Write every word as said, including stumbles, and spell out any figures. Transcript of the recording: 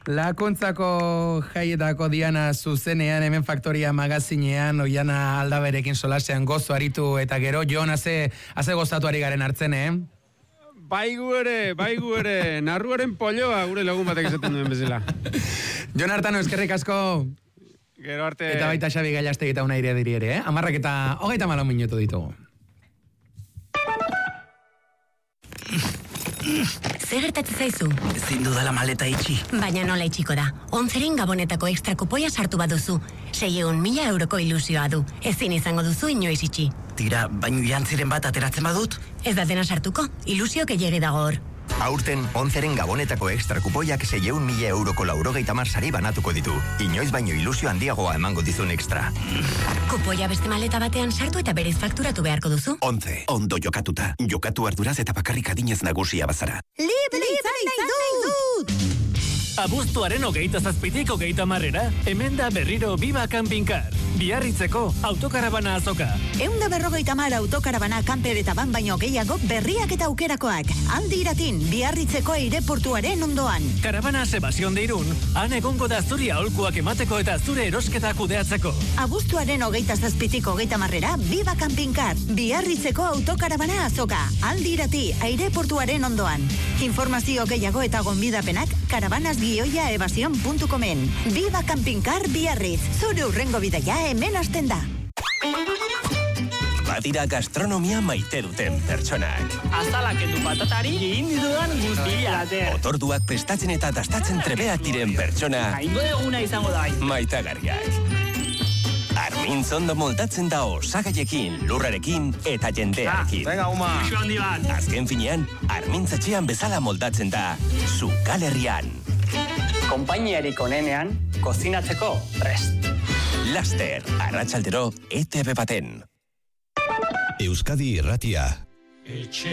Lakuntzako jaietako Diana zuzenean, hemen Faktoria magazinean, Oiana Aldaberekin solasean gozo aritu, eta gero, Jon, haze, haze gozatu ari garen hartzen, eh? Baigu ere, baigu ere, narruaren polloa gure lagun batek esaten duen bezala. Jon Artano, eskerrik asko. Gero arte. Eta baita Xabi Gaiaste eta una irea diri ere, eh? Amarrak eta hogeita malau minutu ditugu. Zer gertatzen zaizu? Ezin dudala maleta itxi. Baina nola itxiko da. Onzeren gabonetako extra kupoia sartu baduzu. Seiehun mila euroko ilusioa du. Ezin izango duzu inoiz itxi. Tira, baino jantziren bat ateratzen badut? Ez da dena sartuko. Ilusio gehiegi dago hor. Aurten, onzeren gabonetako extra kupoiak seiehun mila euroko laurogeita hamar sari banatuko ditu. Inoiz baino ilusio handiagoa emango dizun extra. Kupoia beste maleta batean sartu eta berez fakturatu beharko duzu. Onze, ondo jokatuta. Jokatu arduraz eta bakarrik adinez nagusia bazara. Libre izan nahi dut! Abuztuaren hogeita zazpitik hogeita marrera, hemen da berriro Biba Campingcar. Biarritzeko autokarabana azoka. Eunda berrogeita mar autokarabana kanper eta ban baino gehiago berriak eta aukerakoak. Aldi iratin, Biarritzeko aireportuaren ondoan. Karabana Sebastión de Irún, han egongo da zuri aholkuak emateko eta zure erosketa kudeatzeko. Abuztuaren hogeita zazpitik hogeita marrera, Biba Campingcar. Biarritzeko autokarabana azoka. Aldi irati, aireportuaren ondoan. Informazio gehiago eta gonbidapenak karabanas gioia evasion puntu comen. Biba Campingcar Biarritz. Zure urrengo bidaia hemen hasten da. Badira gastronomia maite duten pertsonak. Azalak edu patatari egin dudan guztia. Otorduak prestatzen eta dastatzen trebeak diren pertsona. Aingo eguna izango da. Maitagarriak. Armin zondo moldatzen da osagaiekin, lurrarekin eta jendearekin. Venga, uma. Iso handi bat. Azken finean, Armin zatxean bezala moldatzen da, Zukal Herrian. Konpainiarik onenean, kozinatzeko prest. Laster, arratsaldero, E T V baten. Euskadi Irratia.